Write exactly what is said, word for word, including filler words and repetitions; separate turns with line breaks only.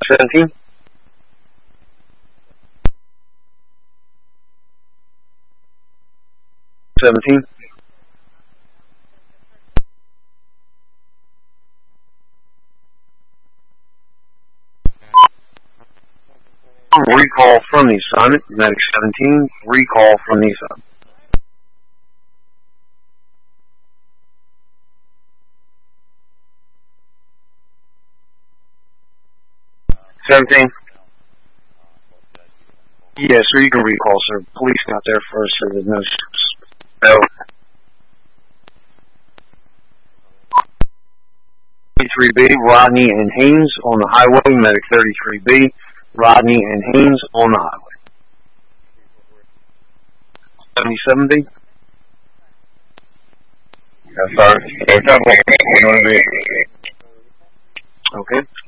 seventeen. Seventeen. Recall from the assignment. Medic seventeen. Recall from the assignment. Seventeen. Yes, sir. You can recall, sir. Police got there first, so there's no steps. No. thirty-three B, Rodney and Haynes on the highway. Medic thirty-three B, Rodney and Haynes on the highway. seventy-seven B.
Yes, sir. It's something we want to be.
Okay.